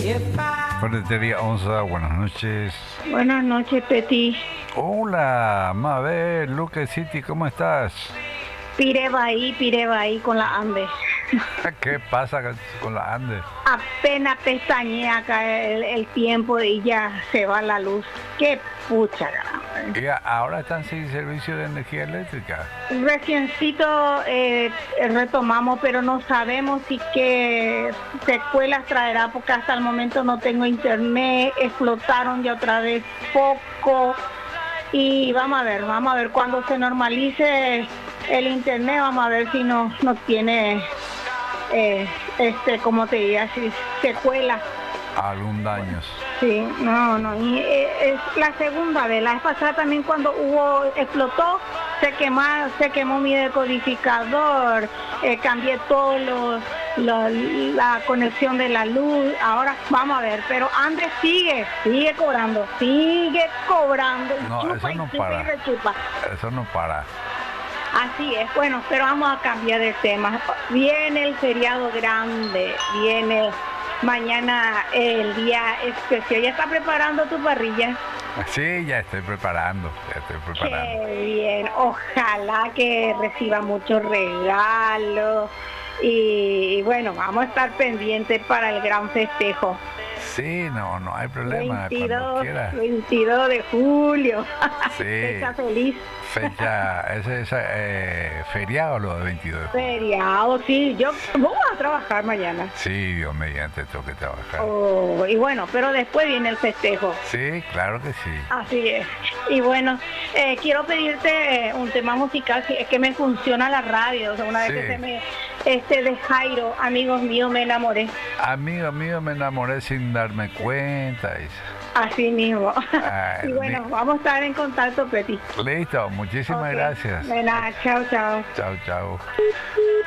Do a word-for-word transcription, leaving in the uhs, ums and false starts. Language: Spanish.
Ferretería Onza, buenas noches. Buenas noches, Peti. Hola, Mabel, Luque City, ¿cómo estás? Pireba ahí, pireba ahí con la Ande. ¿Qué pasa con la Ande? Apenas pestañea acá el, el tiempo y ya se va la luz. Qué pucha, caramba. Y ahora están sin servicio de energía eléctrica. Reciencito eh, retomamos, pero no sabemos si qué secuelas traerá, porque hasta el momento no tengo internet, explotaron ya otra vez poco. Y vamos a ver, vamos a ver cuando se normalice el internet, vamos a ver si no, no tiene, eh, este, como te diría, si secuelas. Algún daño. Sí, no, no, y eh, es la segunda vez. La vez pasada también cuando hubo, explotó, se quemó, se quemó mi decodificador, eh, cambié todo lo, lo, la conexión de la luz. Ahora vamos a ver, pero Andrés sigue, sigue cobrando, sigue cobrando. No, chupa eso y no chupa para. y rechupa. Eso no para. Así es, bueno, pero vamos a cambiar de tema. Viene el feriado grande, viene mañana el día especial. ¿Ya está preparando tu parrilla? Sí, ya estoy preparando, ya estoy preparando. Qué bien, ojalá que reciba muchos regalos y, y bueno, vamos a estar pendientes para el gran festejo. Sí, no, no hay problema, veintidós, cuando quiera. veintidós de julio. Sí. Fecha feliz. Fecha, ese es eh, feriado lo de veintidós de julio. Feriado, sí, yo voy a trabajar mañana. Sí, Dios mediante, tengo que trabajar. Oh, y bueno, pero después viene el festejo. Sí, claro que sí. Así es. Y bueno, eh, quiero pedirte eh, un tema musical, si es que me funciona la radio. O sea, una Sí. vez que se me, este, de Jairo, amigos míos, me enamoré. Amigo mío, me enamoré sin darme cuenta. y- Así mismo. Ay, Y bueno, mi- vamos a estar en contacto, Peti. Listo, muchísimas Ok. gracias. De nada, chao, chao. Chao, chao.